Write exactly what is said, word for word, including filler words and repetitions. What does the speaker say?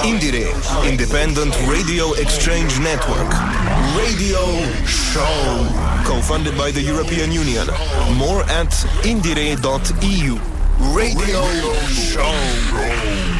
Indiere, Independent Radio Exchange Network. Radio Show. Co-funded by the European Union. More at indire dot e u. Radio Show.